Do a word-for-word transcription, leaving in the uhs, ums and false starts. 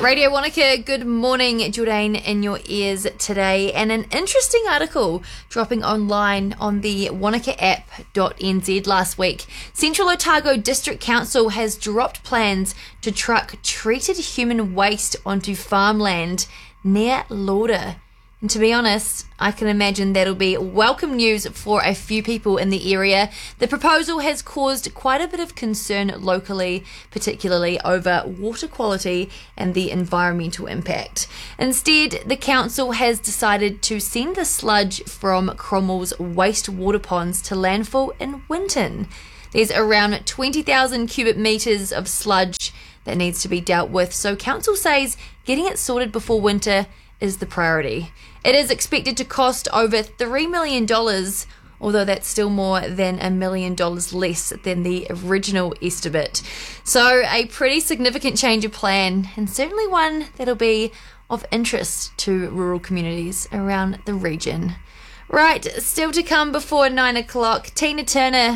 Radio Wanaka, good morning. Jordan in your ears today, and an interesting article dropping online on the wanaka app dot n z last week. Central Otago District Council has dropped plans to truck treated human waste onto farmland near Lauder. And to be honest, I can imagine that'll be welcome news for a few people in the area. The proposal has caused quite a bit of concern locally, particularly over water quality and the environmental impact. Instead, the council has decided to send the sludge from Cromwell's wastewater ponds to landfill in Winton. There's around twenty thousand cubic metres of sludge that needs to be dealt with, so council says getting it sorted before winter is the priority. It is expected to cost over three million dollars, although that's still more than a million dollars less than the original estimate. So a pretty significant change of plan, and certainly one that'll be of interest to rural communities around the region. Right, still to come before nine o'clock, Tina Turner